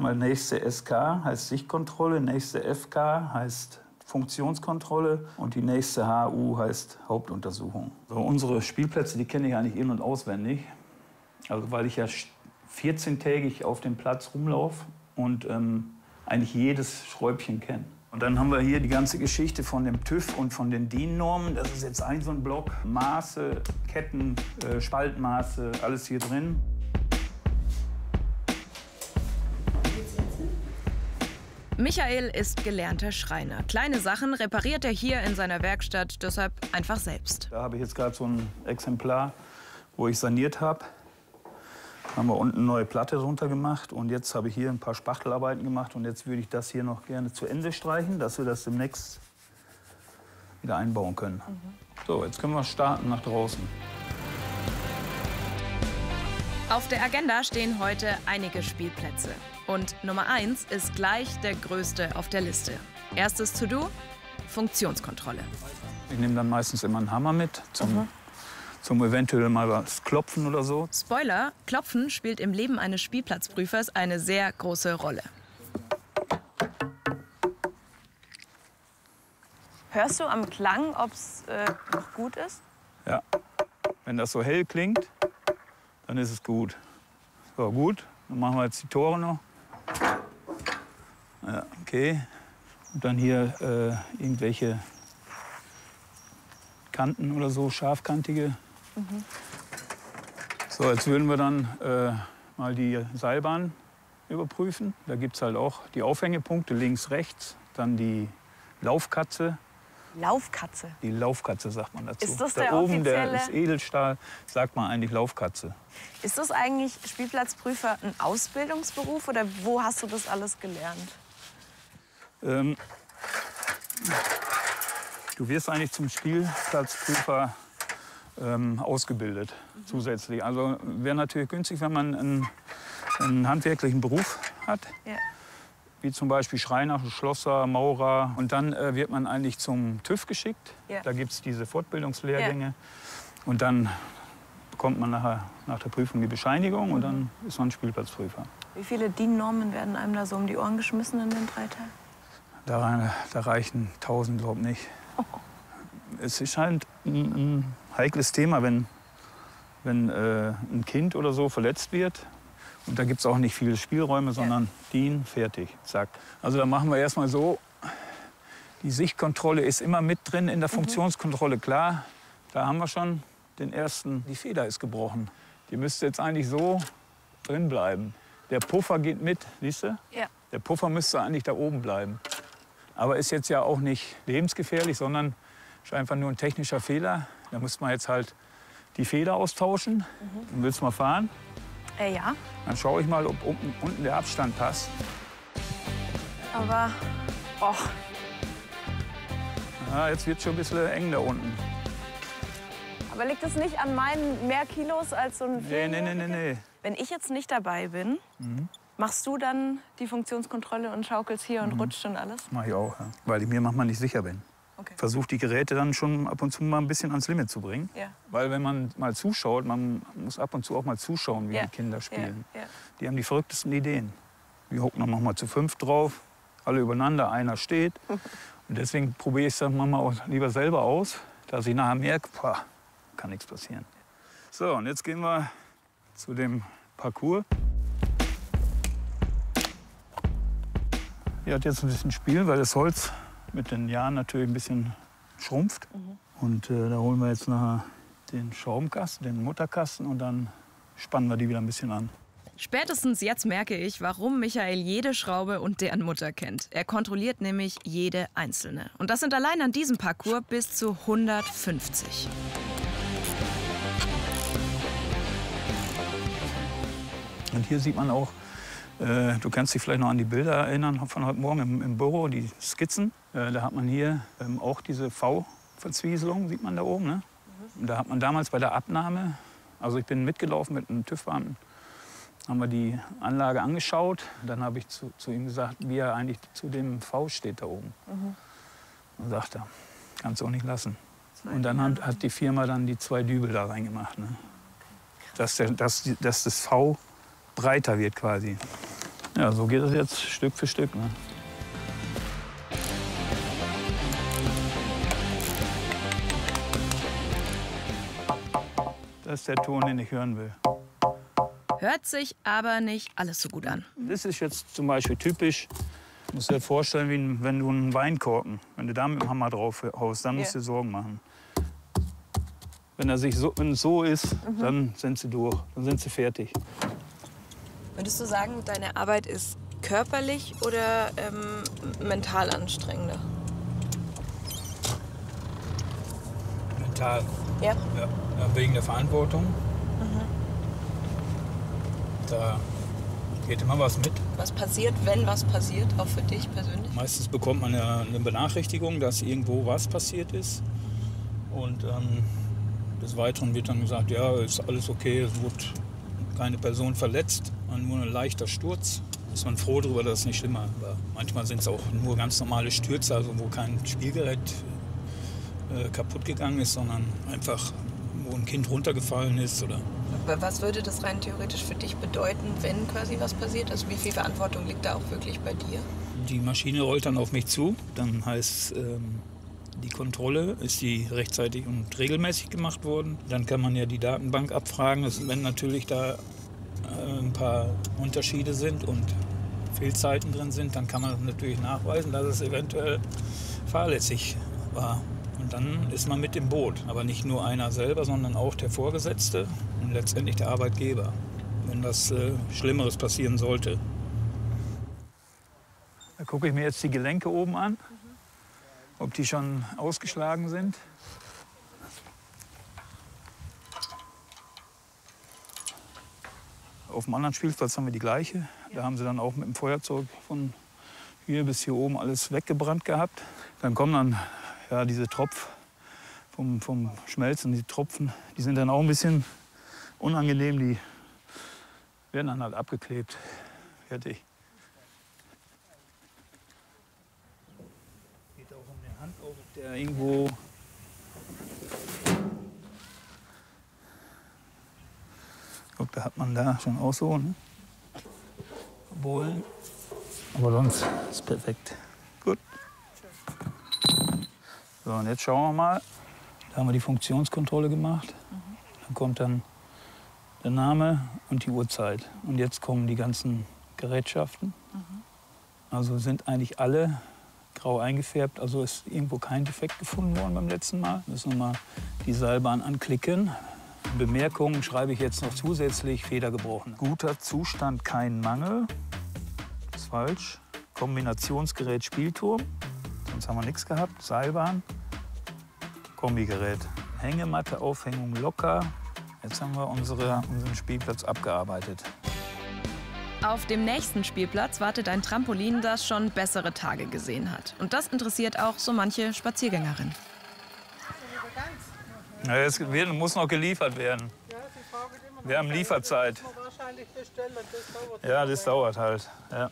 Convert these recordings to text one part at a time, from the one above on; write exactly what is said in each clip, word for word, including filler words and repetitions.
Weil nächste S K heißt Sichtkontrolle, nächste F K heißt Funktionskontrolle und die nächste H U heißt Hauptuntersuchung. So, unsere Spielplätze, die kenne ich eigentlich in- und auswendig. Also weil ich ja vierzehntägig auf dem Platz rumlaufe und ähm, eigentlich jedes Schräubchen kenne. Und dann haben wir hier die ganze Geschichte von dem TÜV und von den D I N-Normen. Das ist jetzt ein so ein Block. Maße, Ketten, äh, Spaltmaße, alles hier drin. Michael ist gelernter Schreiner. Kleine Sachen repariert er hier in seiner Werkstatt deshalb einfach selbst. Da habe ich jetzt gerade so ein Exemplar, wo ich saniert habe. Haben wir unten eine neue Platte drunter gemacht und jetzt habe ich hier ein paar Spachtelarbeiten gemacht und jetzt würde ich das hier noch gerne zu Ende streichen, dass wir das demnächst wieder einbauen können. Mhm. So, jetzt können wir starten nach draußen. Auf der Agenda stehen heute einige Spielplätze. Und Nummer eins ist gleich der größte auf der Liste. Erstes To-Do: Funktionskontrolle. Ich nehme dann meistens immer einen Hammer mit zum mhm. Zum eventuell mal was klopfen oder so. Spoiler: Klopfen spielt im Leben eines Spielplatzprüfers eine sehr große Rolle. Hörst du am Klang, ob es äh, noch gut ist? Ja. Wenn das so hell klingt, dann ist es gut. So, gut. Dann machen wir jetzt die Tore noch. Ja, okay. Und dann hier äh, irgendwelche Kanten oder so, scharfkantige. Mhm. So, jetzt würden wir dann äh, mal die Seilbahn überprüfen. Da gibt es halt auch die Aufhängepunkte links, rechts. Dann die Laufkatze. Laufkatze? Die Laufkatze sagt man dazu. Ist das da der oben, offizielle? der ist Edelstahl, sagt man eigentlich Laufkatze. Ist das eigentlich Spielplatzprüfer ein Ausbildungsberuf oder wo hast du das alles gelernt? Ähm, du wirst eigentlich zum Spielplatzprüfer ähm, ausgebildet, mhm. zusätzlich. Also wäre natürlich günstig, wenn man einen, einen handwerklichen Beruf hat. Ja. Wie zum Beispiel Schreiner, Schlosser, Maurer. Und dann äh, wird man eigentlich zum TÜV geschickt. Ja. Da gibt es diese Fortbildungslehrgänge. Ja. Und dann bekommt man nachher nach der Prüfung die Bescheinigung und dann ist man Spielplatzprüfer. Wie viele D I N-Normen werden einem da so um die Ohren geschmissen in den drei Tagen? Da, da reichen tausend, glaube ich, nicht. Oh. Es ist halt ein, ein heikles Thema, wenn, wenn äh, ein Kind oder so verletzt wird. Und da gibt es auch nicht viele Spielräume, sondern ja. D I N, fertig, zack. Also da machen wir erstmal so, die Sichtkontrolle ist immer mit drin in der Funktionskontrolle. Klar, da haben wir schon den ersten, die Feder ist gebrochen. Die müsste jetzt eigentlich so drin bleiben. Der Puffer geht mit, siehst du? Ja. Der Puffer müsste eigentlich da oben bleiben. Aber ist jetzt ja auch nicht lebensgefährlich, sondern ist einfach nur ein technischer Fehler. Da muss man jetzt halt die Feder austauschen. Mhm. Willst du mal fahren? Äh, ja. Dann schaue ich mal, ob unten, unten der Abstand passt. Aber, oh. Ja, jetzt wird schon ein bisschen eng da unten. Aber liegt es nicht an meinen mehr Kilos als so ein Nee, nee, nee, nee, nee. Wenn ich jetzt nicht dabei bin, mhm. machst du dann die Funktionskontrolle und schaukelst hier und mhm. rutscht und alles? Das mache ich auch, ja. Weil ich mir manchmal nicht sicher bin. Okay. Versuche die Geräte dann schon ab und zu mal ein bisschen ans Limit zu bringen. Ja. Weil wenn man mal zuschaut, man muss ab und zu auch mal zuschauen, wie ja. die Kinder spielen. Ja. Ja. Die haben die verrücktesten Ideen. Wir hocken dann manchmal zu fünf drauf, alle übereinander, einer steht. Und deswegen probiere ich es dann manchmal auch lieber selber aus, dass ich nachher merke, boah, kann nichts passieren. So, und jetzt gehen wir zu dem Parcours. Hier hat jetzt ein bisschen Spiel, weil das Holz mit den Jahren natürlich ein bisschen schrumpft. Mhm. Und äh, da holen wir jetzt nachher den Schraubenkasten, den Mutterkasten und dann spannen wir die wieder ein bisschen an. Spätestens jetzt merke ich, warum Michael jede Schraube und deren Mutter kennt. Er kontrolliert nämlich jede einzelne. Und das sind allein an diesem Parcours bis zu hundertfünfzig. Und hier sieht man auch, äh, du kannst dich vielleicht noch an die Bilder erinnern von heute Morgen im, im Büro, die Skizzen. Äh, da hat man hier ähm, auch diese V-Verzwieselung, sieht man da oben. Ne? Mhm. Und da hat man damals bei der Abnahme, also ich bin mitgelaufen mit einem TÜV-Beamten, haben wir die Anlage angeschaut. Dann habe ich zu, zu ihm gesagt, wie er eigentlich zu dem V steht da oben. Mhm. Dann sagt er, kannst du auch nicht lassen. Zwei Und dann hat, hat die Firma dann die zwei Dübel da reingemacht. Ne? Dass, der, dass, dass das V breiter wird quasi. Ja, so geht es jetzt Stück für Stück. Ne? Das ist der Ton, den ich hören will. Hört sich aber nicht alles so gut an. Das ist jetzt zum Beispiel typisch. Du musst dir vorstellen, wie wenn du einen Weinkorken, wenn du da mit dem Hammer drauf haust, dann musst du dir Sorgen machen. Wenn er sich so, wenn es so ist, mhm. dann sind sie durch, dann sind sie fertig. Würdest du sagen, deine Arbeit ist körperlich oder ähm, mental anstrengender? Mental. Ja? Ja, ja, wegen der Verantwortung. Mhm. Da geht immer was mit. Was passiert, wenn was passiert, auch für dich persönlich? Meistens bekommt man ja eine Benachrichtigung, dass irgendwo was passiert ist. Und ähm, des Weiteren wird dann gesagt, ja, ist alles okay, es wurde keine Person verletzt, nur ein leichter Sturz. Ist man froh darüber, dass es nicht schlimmer war. Manchmal sind es auch nur ganz normale Stürze, also wo kein Spielgerät äh, kaputt gegangen ist, sondern einfach, wo ein Kind runtergefallen ist. Oder was würde das rein theoretisch für dich bedeuten, wenn quasi was passiert? Also wie viel Verantwortung liegt da auch wirklich bei dir? Die Maschine rollt dann auf mich zu, dann heißt ähm, die Kontrolle, ist die rechtzeitig und regelmäßig gemacht worden. Dann kann man ja die Datenbank abfragen. Das, wenn natürlich da äh, ein paar Unterschiede sind und Fehlzeiten drin sind, dann kann man natürlich nachweisen, dass es eventuell fahrlässig war. Und dann ist man mit im Boot. Aber nicht nur einer selber, sondern auch der Vorgesetzte und letztendlich der Arbeitgeber, wenn was äh, Schlimmeres passieren sollte. Da gucke ich mir jetzt die Gelenke oben an, ob die schon ausgeschlagen sind. Auf dem anderen Spielplatz haben wir die gleiche. Da haben sie dann auch mit dem Feuerzeug von hier bis hier oben alles weggebrannt gehabt. Dann kommen dann ja, diese Tropf vom, vom Schmelzen, die Tropfen, die sind dann auch ein bisschen unangenehm. Die werden dann halt abgeklebt. Fertig. Geht auch um den Handauf, ob der irgendwo guck, da hat man da schon auch so, ne? Bohlen. Aber sonst ist es perfekt. Gut. So, und jetzt schauen wir mal. Da haben wir die Funktionskontrolle gemacht. Mhm. Dann kommt dann der Name und die Uhrzeit. Und jetzt kommen die ganzen Gerätschaften. Mhm. Also sind eigentlich alle grau eingefärbt. Also ist irgendwo kein Defekt gefunden worden beim letzten Mal. Müssen wir mal die Seilbahn anklicken. Bemerkungen schreibe ich jetzt noch zusätzlich. Feder gebrochen. Guter Zustand, kein Mangel. Das ist falsch. Kombinationsgerät Spielturm. Sonst haben wir nichts gehabt. Seilbahn. Kombigerät. Hängematte, Aufhängung locker. Jetzt haben wir unsere, unseren Spielplatz abgearbeitet. Auf dem nächsten Spielplatz wartet ein Trampolin, das schon bessere Tage gesehen hat. Und das interessiert auch so manche Spaziergängerin. Ja, es wird, muss noch geliefert werden. Wir haben Lieferzeit. Ja, das dauert halt. Ja.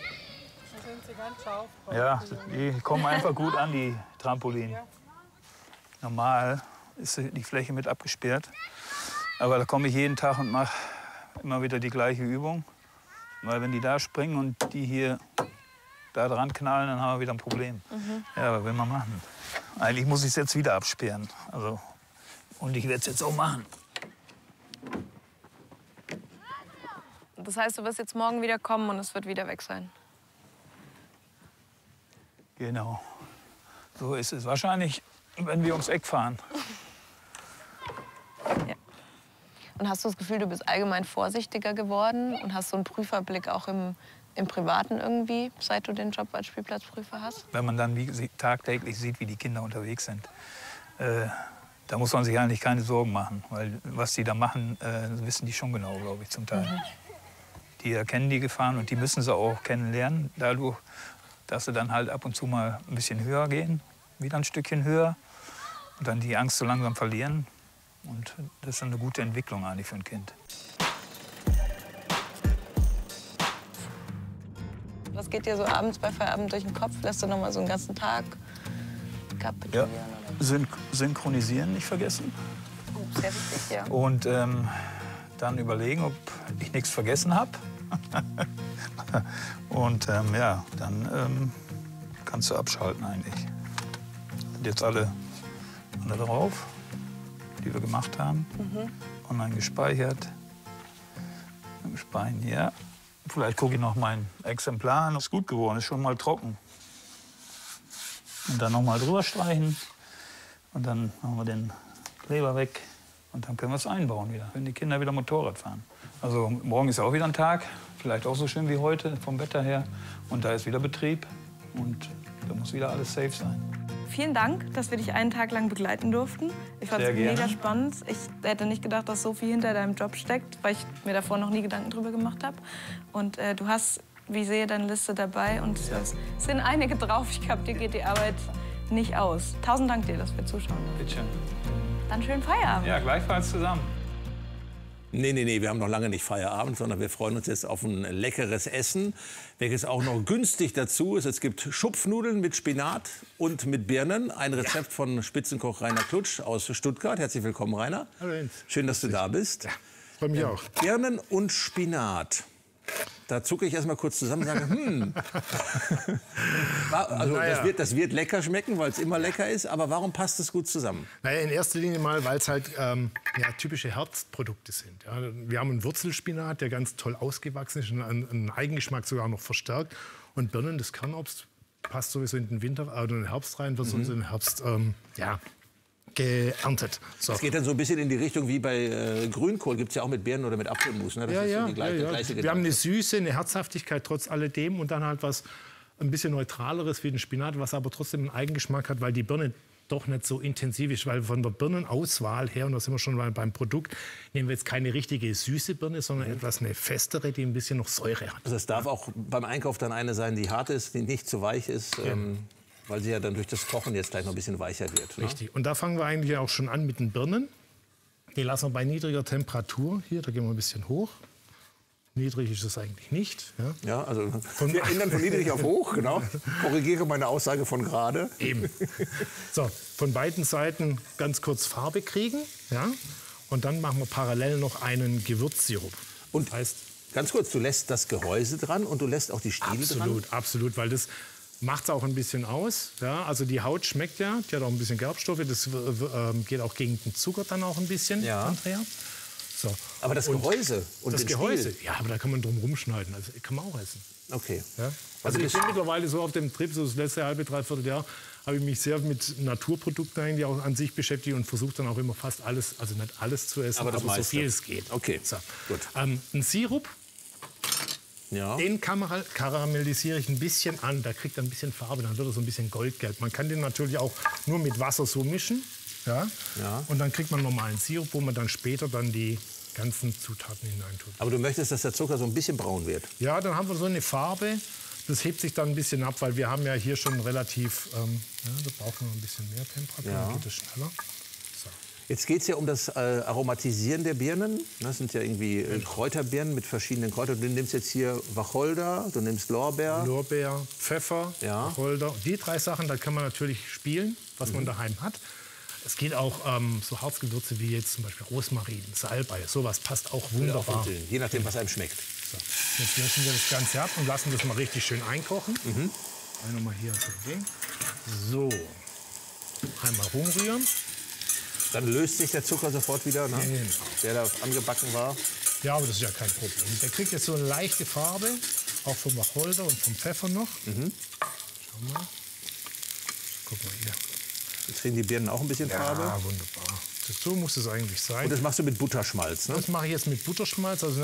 Ja, die kommen einfach gut an, die Trampolin. Normal ist die Fläche mit abgesperrt. Aber da komme ich jeden Tag und mache immer wieder die gleiche Übung. Weil wenn die da springen und die hier da dran knallen, dann haben wir wieder ein Problem. Mhm. Ja, aber will man machen. Eigentlich muss ich es jetzt wieder absperren. Also, und ich werde es jetzt auch machen. Das heißt, du wirst jetzt morgen wieder kommen und es wird wieder weg sein? Genau. So ist es. Wahrscheinlich, wenn wir ums Eck fahren. Ja. Und hast du das Gefühl, du bist allgemein vorsichtiger geworden und hast so einen Prüferblick auch im, im Privaten irgendwie, seit du den Job als Spielplatzprüfer hast? Wenn man dann wie, tagtäglich sieht, wie die Kinder unterwegs sind, äh, da muss man sich eigentlich keine Sorgen machen. Weil was die da machen, äh, wissen die schon genau, glaube ich, zum Teil. Mhm. Die erkennen die Gefahren und die müssen sie auch kennenlernen. Dadurch, dass sie dann halt ab und zu mal ein bisschen höher gehen, wieder ein Stückchen höher und dann die Angst so langsam verlieren. Und das ist eine gute Entwicklung eigentlich für ein Kind. Was geht dir so abends bei Feierabend durch den Kopf? Lässt du noch mal so einen ganzen Tag kapitulieren? Ja. Syn synchronisieren nicht vergessen. Oh, sehr wichtig, ja. Und ähm, dann überlegen, ob ich nichts vergessen habe. Und ähm, ja, dann ähm, kannst du abschalten eigentlich. Sind jetzt alle, alle drauf, die wir gemacht haben. Mhm. Online gespeichert. Speichern hier. Vielleicht gucke ich noch mein Exemplar an. Ist gut geworden, ist schon mal trocken. Und dann noch mal drüber streichen. Und dann machen wir den Kleber weg. Und dann können wir es einbauen wieder, wenn die Kinder wieder Motorrad fahren. Also morgen ist auch wieder ein Tag. Vielleicht auch so schön wie heute vom Wetter her. Und da ist wieder Betrieb. Und da muss wieder alles safe sein. Vielen Dank, dass wir dich einen Tag lang begleiten durften. Ich fand es mega spannend. Ich hätte nicht gedacht, dass so viel hinter deinem Job steckt, weil ich mir davor noch nie Gedanken drüber gemacht habe. Und äh, du hast, wie ich sehe, deine Liste dabei und ja. Es sind einige drauf. Ich glaube, dir geht die Arbeit nicht aus. Tausend Dank dir, dass wir zuschauen. Bitte schön. Dann schönen Feierabend. Ja, gleichfalls zusammen. Nee, nee, nee, wir haben noch lange nicht Feierabend, sondern wir freuen uns jetzt auf ein leckeres Essen, welches auch noch günstig dazu ist. Es gibt Schupfnudeln mit Spinat und mit Birnen. Ein Rezept ja. von Spitzenkoch Rainer Klutsch aus Stuttgart. Herzlich willkommen, Rainer. Hallo Jens. Schön, dass du da bist. Ja, freue mich auch. Birnen und Spinat. Da zucke ich erst mal kurz zusammen und sage, hm. Also, naja. das, wird, das wird lecker schmecken, weil es immer lecker ist. Aber warum passt es gut zusammen? Naja, in erster Linie mal, weil es halt ähm, ja, typische Herbstprodukte sind. Ja. Wir haben einen Wurzelspinat, der ganz toll ausgewachsen ist und einen, einen Eigengeschmack sogar noch verstärkt. Und Birnen, das Kernobst, passt sowieso in den Winter oder in den Herbst rein, wird mhm. sowieso im Herbst ähm, ja, geerntet. So. Das geht dann so ein bisschen in die Richtung wie bei äh, Grünkohl. Gibt es ja auch mit Birnen oder mit Apfelmus. Ne? Das ja, ist ja, so die gleiche, ja, ja. gleiche Wir haben eine Süße, eine Herzhaftigkeit trotz alledem und dann halt was ein bisschen Neutraleres wie den Spinat, was aber trotzdem einen Eigengeschmack hat, weil die Birne doch nicht so intensiv ist. Weil von der Birnenauswahl her, und da sind wir schon beim Produkt, nehmen wir jetzt keine richtige süße Birne, sondern mhm. etwas eine festere, die ein bisschen noch Säure hat. Also es darf auch beim Einkauf dann eine sein, die hart ist, die nicht zu weich ist. Ja. Ähm, weil sie ja dann durch das Kochen jetzt gleich noch ein bisschen weicher wird. Ne? Richtig. Und da fangen wir eigentlich auch schon an mit den Birnen. Die lassen wir bei niedriger Temperatur. Hier, da gehen wir ein bisschen hoch. Niedrig ist es eigentlich nicht. Ja, ja also von, wir ändern von niedrig auf hoch, genau. Korrigiere meine Aussage von gerade. Eben. So, von beiden Seiten ganz kurz Farbe kriegen. Ja? Und dann machen wir parallel noch einen Gewürzsirup. Und heißt, ganz kurz, du lässt das Gehäuse dran und du lässt auch die Stiele absolut, dran? Absolut, absolut, weil das macht es auch ein bisschen aus. Ja, also die Haut schmeckt ja, die hat auch ein bisschen Gerbstoffe. Das äh, geht auch gegen den Zucker dann auch ein bisschen. Ja. So. Aber das Gehäuse und das den Gehäuse, Stiel. ja, aber da kann man drum rumschneiden. Also kann man auch essen. Okay. Ja? Also ich bin mittlerweile so auf dem Trip, so das letzte halbe, dreiviertel Jahr, habe ich mich sehr mit Naturprodukten eigentlich auch an sich beschäftigt und versuche dann auch immer fast alles, also nicht alles zu essen, aber, das aber so viel es geht. Okay, so. Gut. Ähm, ein Sirup. Ja. Den karamellisiere ich ein bisschen an, da kriegt er ein bisschen Farbe, dann wird er so ein bisschen goldgelb. Man kann den natürlich auch nur mit Wasser so mischen. Ja? Ja. Und dann kriegt man normalen Sirup, wo man dann später dann die ganzen Zutaten hineintut. Aber du möchtest, dass der Zucker so ein bisschen braun wird? Ja, dann haben wir so eine Farbe. Das hebt sich dann ein bisschen ab, weil wir haben ja hier schon relativ, ähm, ja, da brauchen wir ein bisschen mehr Temperatur, ja. dann geht es schneller. So. Jetzt geht es ja um das äh, Aromatisieren der Birnen. Das sind ja irgendwie äh, Kräuterbirnen mit verschiedenen Kräutern. Du nimmst jetzt hier Wacholder, du nimmst Lorbeer. Lorbeer, Pfeffer, ja. Wacholder. Die drei Sachen, da kann man natürlich spielen, was mhm. man daheim hat. Es geht auch ähm, so Harzgewürze wie jetzt zum Beispiel Rosmarin, Salbei. Sowas passt auch wunderbar. Auch je nachdem, was einem schmeckt. So. Jetzt löschen wir das Ganze ab und lassen das mal richtig schön einkochen. Mhm. Einmal mal hier so. Einmal rumrühren. Dann löst sich der Zucker sofort wieder, ne? Genau. Der da angebacken war. Ja, aber das ist ja kein Problem. Der kriegt jetzt so eine leichte Farbe, auch vom Wacholder und vom Pfeffer noch. Mhm. Schau mal. Guck mal hier. Jetzt kriegen die Birnen auch ein bisschen ja, Farbe. Ja, wunderbar. So muss es eigentlich sein. Und das machst du mit Butterschmalz, ne? Das mache ich jetzt mit Butterschmalz. Also